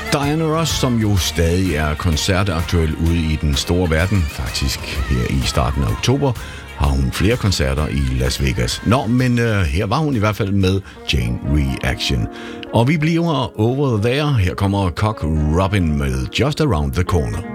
Diana Ross, som jo stadig er koncertaktuel ude i den store verden, faktisk her i starten af oktober, har hun flere koncerter i Las Vegas. Men her var hun i hvert fald med Chain Reaction. Og vi bliver over there. Her kommer Cock Robin med Just Around the Corner.